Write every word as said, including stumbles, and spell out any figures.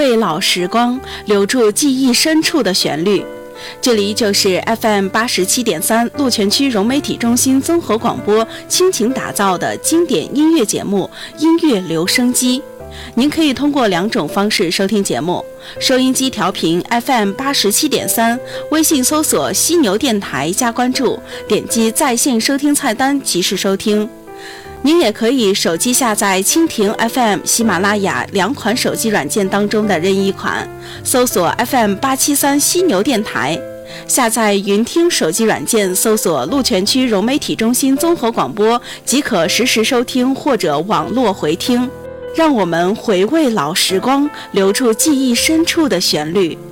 味老时光，留住记忆深处的旋律。这里就是 F M 八十七点三鹿泉区融媒体中心综合广播倾情打造的经典音乐节目《音乐留声机》。您可以通过两种方式收听节目：收音机调频 F M 八十七点三，微信搜索犀牛电台加关注，点击在线收听菜单及时收听。您也可以手机下载蜻蜓 F M、喜马拉雅两款手机软件当中的任意一款，搜索 F M 八七三犀牛电台，下载云听手机软件，搜索鹿泉区融媒体中心综合广播，即可实时收听或者网络回听。让我们回味老时光，留住记忆深处的旋律。